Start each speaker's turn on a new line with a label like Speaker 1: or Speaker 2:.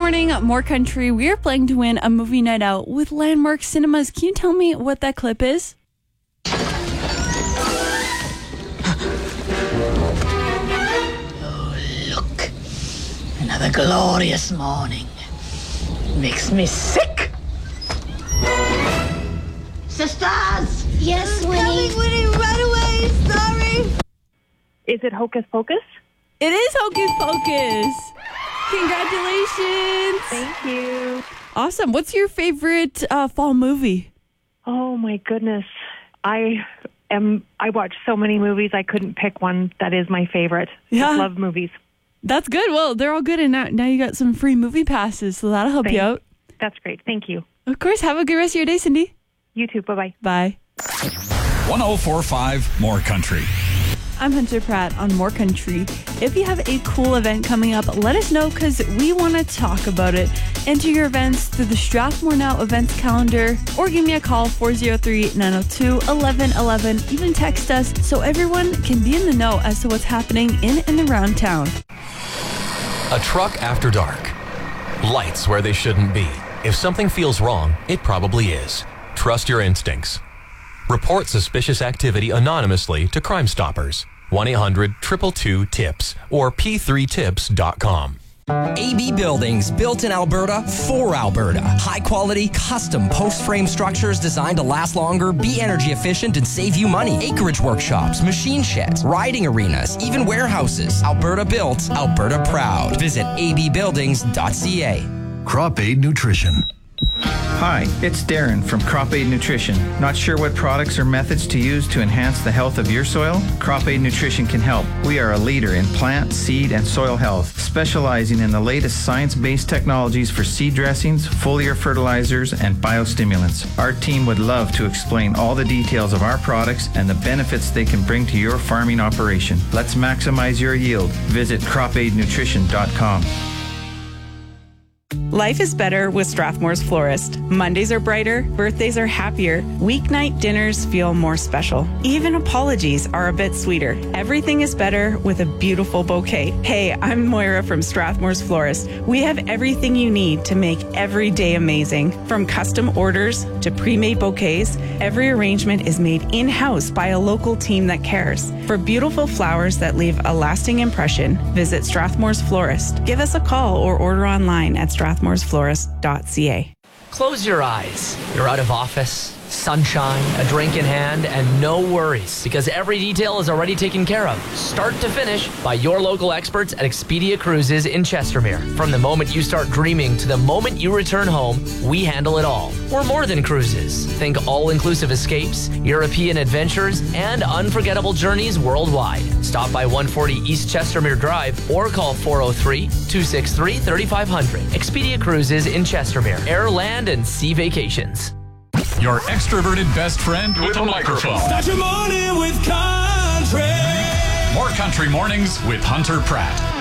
Speaker 1: morning, More Country. We are playing to win a movie night out with Landmark Cinemas. Can you tell me what that clip is?
Speaker 2: Oh, look. Another glorious morning. Makes me sick. Sisters!
Speaker 3: Yes, Winnie.
Speaker 4: Coming, Winnie, right away. Sorry.
Speaker 5: Is it Hocus Pocus?
Speaker 1: It is Hocus Pocus. Congratulations.
Speaker 5: Thank you.
Speaker 1: Awesome. What's your favorite fall movie?
Speaker 5: Oh, my goodness. I watch so many movies, I couldn't pick one that is my favorite.
Speaker 1: Yeah.
Speaker 5: I love movies.
Speaker 1: That's good. Well, they're all good, and now you got some free movie passes, so that'll help you out.
Speaker 5: That's great. Thank you.
Speaker 1: Of course. Have a good rest of your day, Cindy.
Speaker 5: You too. Bye-bye.
Speaker 1: Bye.
Speaker 6: 104.5 More Country.
Speaker 1: I'm Hunter Pratt on More Country. If you have a cool event coming up, let us know because we want to talk about it. Enter your events through the Strathmore Now events calendar or give me a call 403-902-1111. Even text us so everyone can be in the know as to what's happening in and around town.
Speaker 7: A truck after dark. Lights where they shouldn't be. If something feels wrong, it probably is. Trust your instincts. Report suspicious activity anonymously to Crime Stoppers. 1-800-222-TIPS or p3tips.com.
Speaker 8: AB Buildings, built in Alberta for Alberta. High quality, custom post frame structures designed to last longer, be energy efficient, and save you money. Acreage workshops, machine sheds, riding arenas, even warehouses. Alberta built, Alberta proud. Visit abbuildings.ca.
Speaker 9: Crop Aid Nutrition.
Speaker 10: Hi, it's Darren from Crop Aid Nutrition. Not sure what products or methods to use to enhance the health of your soil? Crop Aid Nutrition can help. We are a leader in plant, seed, and soil health, specializing in the latest science-based technologies for seed dressings, foliar fertilizers, and biostimulants. Our team would love to explain all the details of our products and the benefits they can bring to your farming operation. Let's maximize your yield. Visit cropaidnutrition.com.
Speaker 11: Life is better with Strathmore's Florist. Mondays are brighter, birthdays are happier, weeknight dinners feel more special. Even apologies are a bit sweeter. Everything is better with a beautiful bouquet. Hey, I'm Moira from Strathmore's Florist. We have everything you need to make every day amazing. From custom orders to pre-made bouquets, every arrangement is made in-house by a local team that cares. For beautiful flowers that leave a lasting impression, visit Strathmore's Florist. Give us a call or order online at strathmoresflorist.ca.
Speaker 12: Close your eyes. You're out of office, sunshine, a drink in hand, and no worries because every detail is already taken care of, start to finish, by your local experts at Expedia Cruises in Chestermere. From the moment you start dreaming to the moment you return home, we handle it all. We're more than cruises. Think all-inclusive escapes, European adventures, and unforgettable journeys worldwide. Stop by 140 East Chestermere Drive or call 403-263-3500. Expedia Cruises in Chestermere. Air, land, and sea vacations.
Speaker 6: Your extroverted best friend with a microphone.
Speaker 13: Start your morning with country.
Speaker 6: More Country Mornings with Hunter Pratt.